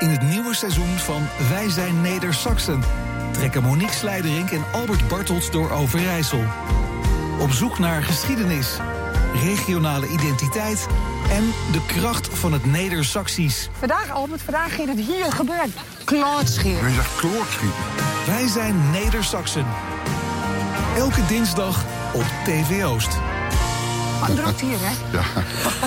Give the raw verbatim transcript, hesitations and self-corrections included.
In het nieuwe seizoen van Wij zijn Neder-Saksen trekken Monique Slijderink en Albert Bartels door Overijssel. Op zoek naar geschiedenis, regionale identiteit en de kracht van het Neder-Saksisch. Vandaag, Albert, vandaag ging het hier gebeuren. Klootschieten. Je zegt klootschieten. Wij zijn Neder-Saksen. Elke dinsdag op T V Oost. Wat droogt hier, hè? Ja.